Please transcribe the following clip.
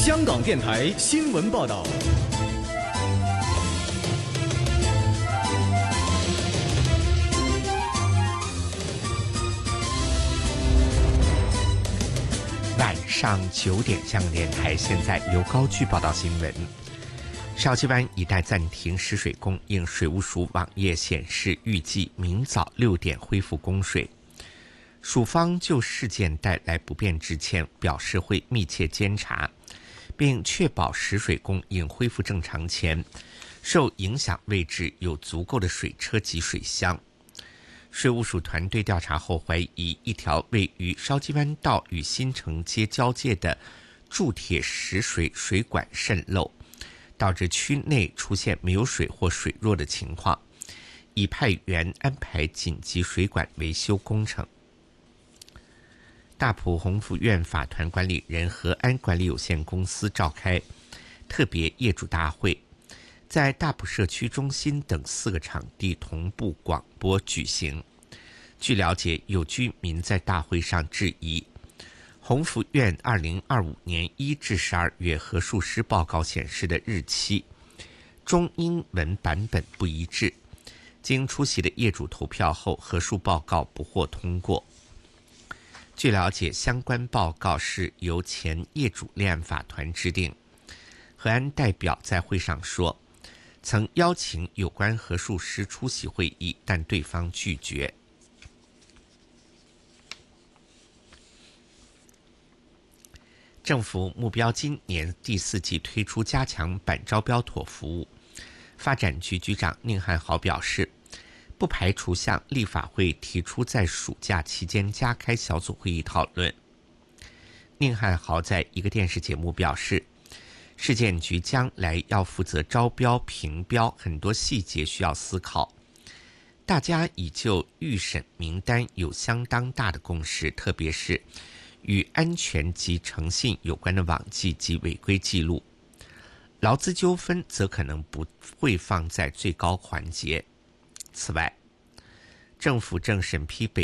香港电台新闻报道。 晚上9点，香港电台现在由高居报道新闻。筲箕湾一带暂停食水供应，水务署网页显示，预计明早6点恢复供水。署方就事件带来不便致歉，表示会密切监察，并确保食水供应恢复正常前，受影响位置有足够的水车及水箱。水务署团队调查后怀疑，一条位于筲箕湾道与新城街交界的铸铁食水水管渗漏，导致区内出现没有水或水弱的情况，已派员安排紧急水管维修工程。大埔鸿福苑法团管理人和安管理有限公司召开特别业主大会，在大埔社区中心等4个场地同步广播举行。据了解，有居民在大会上质疑，鸿福苑2025年1至12月核数师报告显示的日期中英文版本不一致，经出席的业主投票后，核数报告不获通过。据了解，相关报告是由前业主立案法团制定。和安代表在会上说，曾邀请有关核数师出席会议，但对方拒绝。政府目标今年第4季推出加强版招标妥服务。发展局局长宁汉豪表示，不排除向立法会提出在暑假期间加开小组会议讨论。宁汉豪在一个电视节目表示，市建局将来要负责招标评标，很多细节需要思考。大家已就预审名单有相当大的共识，特别是与安全及诚信有关的网记及违规记录。劳资纠纷则可能不会放在最高环节。此外，政府正审批北